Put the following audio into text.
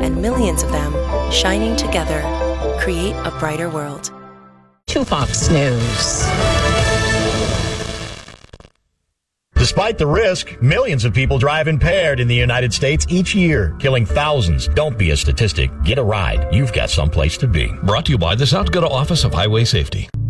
and millions of them, shining together, create a brighter world. To Fox News. Despite the risk, millions of people drive impaired in the United States each year, killing thousands. Don't be a statistic. Get a ride. You've got someplace to be. Brought to you by the South Dakota Office of Highway Safety.